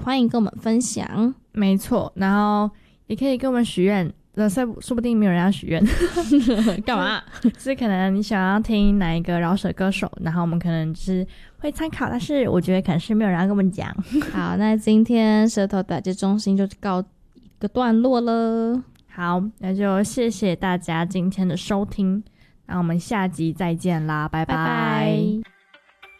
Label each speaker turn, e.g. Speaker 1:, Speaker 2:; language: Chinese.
Speaker 1: 欢迎跟我们分享。
Speaker 2: 没错，然后也可以跟我们许愿，说不定没有人要许愿
Speaker 1: 干嘛？
Speaker 2: 是可能你想要听哪一个饶舌歌手，然后我们可能就是会参考，但是我觉得可能是没有人要跟我们讲。
Speaker 1: 好，那今天舌头打击中心就告一个段落了。
Speaker 2: 好，那就谢谢大家今天的收听，那我们下集再见啦，拜拜。
Speaker 1: 拜拜。